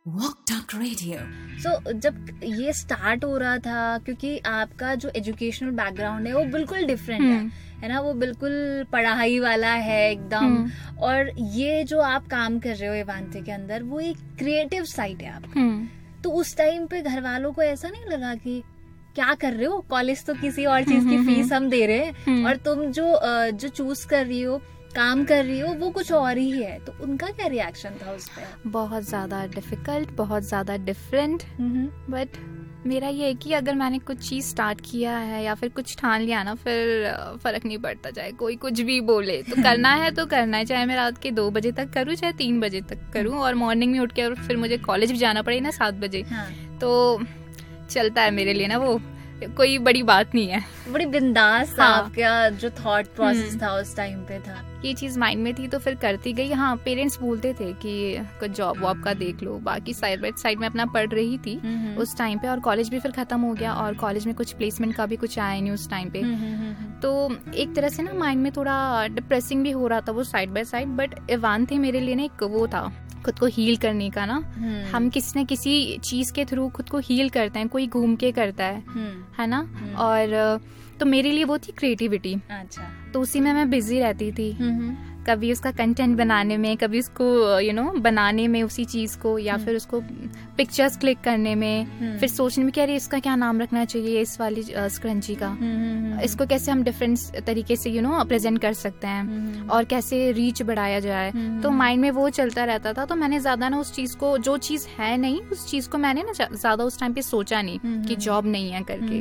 Walk Talk Radio. So, जब ये start हो रहा था, क्योंकि आपका जो एजुकेशनल बैकग्राउंड है वो बिल्कुल डिफरेंट है ना, वो बिल्कुल पढ़ाई वाला है एकदम, और ये जो आप काम कर रहे हो एवांते के अंदर वो एक क्रिएटिव साइड है आपका। तो उस टाइम पे घर वालों को ऐसा नहीं लगा कि क्या कर रहे हो, कॉलेज तो किसी और चीज की फीस हम दे रहे हैं और तुम जो चूज कर रही हो, काम कर रही हो, वो कुछ और ही है? तो उनका क्या रिएक्शन था उस पर? बहुत ज़्यादा डिफिकल्ट, बहुत ज़्यादा डिफरेंट। बट मेरा ये है कि अगर मैंने कुछ चीज़ स्टार्ट किया है या फिर कुछ ठान लिया ना, फिर फ़र्क नहीं पड़ता, चाहे कोई कुछ भी बोले, तो करना है तो करना है, चाहे मैं रात के 2 बजे तक करूँ, चाहे 3 बजे तक करूँ, और मॉर्निंग में उठ के और फिर मुझे कॉलेज भी जाना पड़े ना 7 बजे। तो चलता है मेरे लिए ना, वो कोई बड़ी बात नहीं है। बड़ी बिंदास आपका जो थॉट प्रोसेस था उस टाइम पे था, ये चीज माइंड में थी तो फिर करती गई। हाँ, पेरेंट्स बोलते थे कि कुछ जॉब वॉब का देख लो, बाकी साइड बाय साइड में अपना पढ़ रही थी उस टाइम पे, और कॉलेज भी फिर खत्म हो गया और कॉलेज में कुछ प्लेसमेंट का भी कुछ आया नहीं उस टाइम पे। तो एक तरह से ना माइंड में थोड़ा डिप्रेसिंग भी हो रहा था वो साइड बाय साइड। बट एवांते मेरे लिए ना एक वो था खुद को हील करने का ना। हम किसी न किसी चीज के थ्रू खुद को हील करते हैं, कोई घूम के करता है ना। और तो मेरे लिए वो थी क्रिएटिविटी। अच्छा। तो उसी में मैं बिजी रहती थी, कभी उसका कंटेंट बनाने में, कभी उसको बनाने में उसी चीज को, या फिर उसको पिक्चर्स क्लिक करने में, फिर सोचने में कि अरे इसका क्या नाम रखना चाहिए, इस वाली स्क्रंची का, इसको कैसे हम डिफरेंट तरीके से प्रेजेंट कर सकते हैं और कैसे रीच बढ़ाया जाए। तो माइंड में वो चलता रहता था। तो मैंने ज्यादा ना उस चीज को, जो चीज है नहीं उस चीज को मैंने ना ज्यादा उस टाइम पे सोचा नहीं कि जॉब नहीं है करके।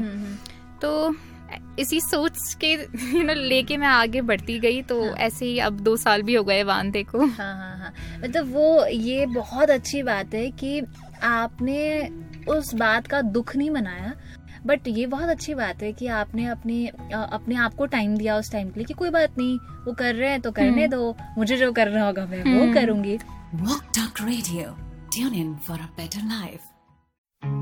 तो इसी सोच के लेके मैं आगे बढ़ती गई। तो ऐसे ही अब 2 साल भी हो गए एवांते को। हाँ, मतलब वो ये बहुत अच्छी बात है कि आपने उस बात का दुख नहीं मनाया, बट ये बहुत अच्छी बात है कि आपने अपने आप को टाइम दिया उस टाइम के लिए कि कोई बात नहीं, वो कर रहे हैं तो करने दो, मुझे जो करना होगा मैं वो करूंगी। Walk Talk Radio. Tune in for a better life.